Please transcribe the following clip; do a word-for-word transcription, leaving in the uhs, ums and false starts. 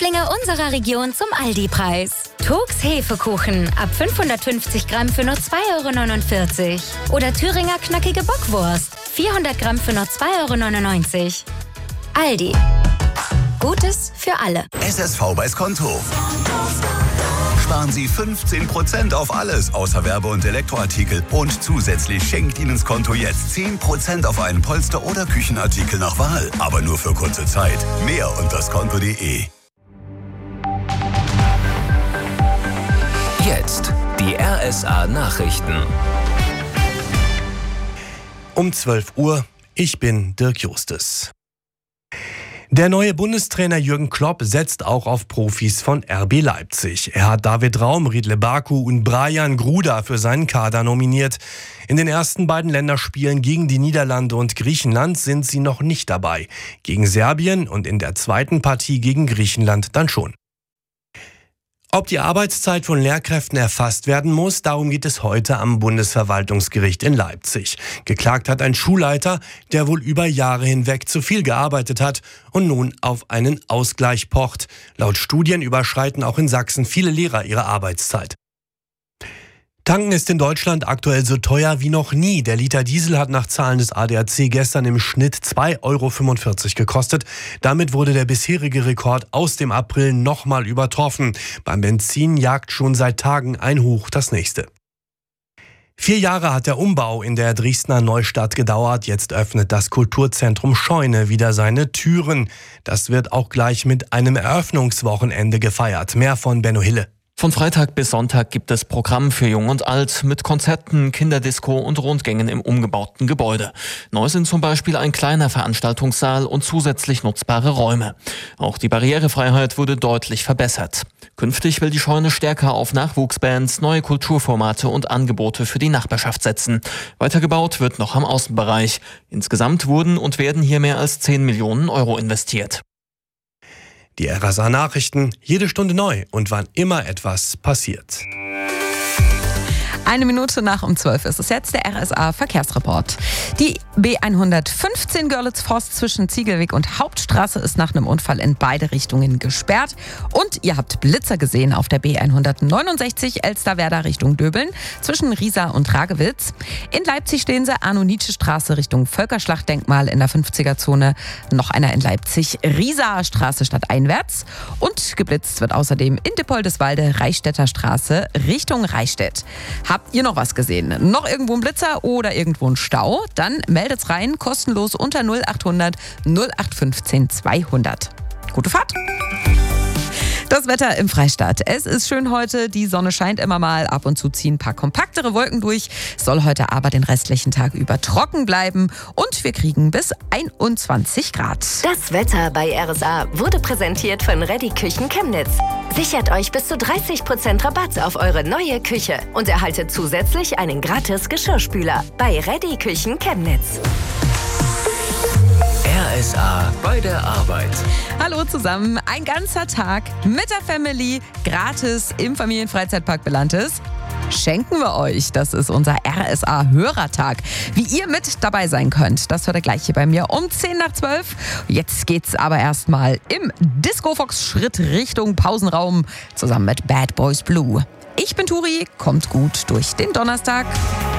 Lieblinge unserer Region zum Aldi-Preis. Togs Hefekuchen ab fünfhundertfünfzig Gramm für nur zwei Euro neunundvierzig. Oder Thüringer knackige Bockwurst, vierhundert Gramm für nur zwei Euro neunundneunzig. Aldi. Gutes für alle. S S V bei's Konto. Sparen Sie fünfzehn Prozent auf alles außer Werbe- und Elektroartikel. Und zusätzlich schenkt Ihnen das Konto jetzt zehn Prozent auf einen Polster- oder Küchenartikel nach Wahl. Aber nur für kurze Zeit. Mehr unter skonto punkt de. Jetzt die R S A-Nachrichten. Um zwölf Uhr, ich bin Dirk Justus. Der neue Bundestrainer Jürgen Klopp setzt auch auf Profis von R B Leipzig. Er hat David Raum, Riedle Baku und Brian Gruda für seinen Kader nominiert. In den ersten beiden Länderspielen gegen die Niederlande und Griechenland sind sie noch nicht dabei. Gegen Serbien und in der zweiten Partie gegen Griechenland dann schon. Ob die Arbeitszeit von Lehrkräften erfasst werden muss, darum geht es heute am Bundesverwaltungsgericht in Leipzig. Geklagt hat ein Schulleiter, der wohl über Jahre hinweg zu viel gearbeitet hat und nun auf einen Ausgleich pocht. Laut Studien überschreiten auch in Sachsen viele Lehrer ihre Arbeitszeit. Tanken ist in Deutschland aktuell so teuer wie noch nie. Der Liter Diesel hat nach Zahlen des A D A C gestern im Schnitt zwei Euro fünfundvierzig gekostet. Damit wurde der bisherige Rekord aus dem April nochmal übertroffen. Beim Benzin jagt schon seit Tagen ein Hoch das nächste. Vier Jahre hat der Umbau in der Dresdner Neustadt gedauert. Jetzt öffnet das Kulturzentrum Scheune wieder seine Türen. Das wird auch gleich mit einem Eröffnungswochenende gefeiert. Mehr von Benno Hille. Von Freitag bis Sonntag gibt es Programm für Jung und Alt mit Konzerten, Kinderdisco und Rundgängen im umgebauten Gebäude. Neu sind zum Beispiel ein kleiner Veranstaltungssaal und zusätzlich nutzbare Räume. Auch die Barrierefreiheit wurde deutlich verbessert. Künftig will die Scheune stärker auf Nachwuchsbands, neue Kulturformate und Angebote für die Nachbarschaft setzen. Weitergebaut wird noch am Außenbereich. Insgesamt wurden und werden hier mehr als zehn Millionen Euro investiert. Die R S A-Nachrichten, jede Stunde neu und wann immer etwas passiert. Eine Minute nach um zwölf ist es jetzt der R S A-Verkehrsreport. Die B hundertfünfzehn Görlitz-Forst zwischen Ziegelweg und Hauptstraße ist nach einem Unfall in beide Richtungen gesperrt. Und ihr habt Blitzer gesehen auf der B hundertneunundsechzig Elsterwerda Richtung Döbeln zwischen Riesa und Ragewitz. In Leipzig stehen sie Arno-Nietzsche-Straße Richtung Völkerschlachtdenkmal in der fünfziger-Zone. Noch einer in Leipzig, Riesa-Straße stadteinwärts. Und geblitzt wird außerdem in Dippoldeswalde Reichstätter Straße Richtung Reichstätt. Habt ihr noch was gesehen? Noch irgendwo ein Blitzer oder irgendwo ein Stau? Dann meldet's rein, kostenlos unter null acht hundert null acht fünfzehn zweihundert. Gute Fahrt! Das Wetter im Freistaat. Es ist schön heute, die Sonne scheint immer mal, ab und zu ziehen ein paar kompaktere Wolken durch. Soll heute aber den restlichen Tag über trocken bleiben und wir kriegen bis einundzwanzig Grad. Das Wetter bei R S A wurde präsentiert von Reddy Küchen Chemnitz. Sichert euch bis zu dreißig Prozent Rabatt auf eure neue Küche und erhaltet zusätzlich einen gratis Geschirrspüler bei Reddy Küchen Chemnitz. R S A bei der Arbeit. Hallo zusammen, ein ganzer Tag mit der Family gratis im Familienfreizeitpark Belantes. Schenken wir euch. Das ist unser R S A-Hörertag. Wie ihr mit dabei sein könnt, das hört ihr gleich hier bei mir um zehn nach zwölf. Jetzt geht's aber erstmal im Disco-Fox-Schritt Richtung Pausenraum zusammen mit Bad Boys Blue. Ich bin Turi, kommt gut durch den Donnerstag.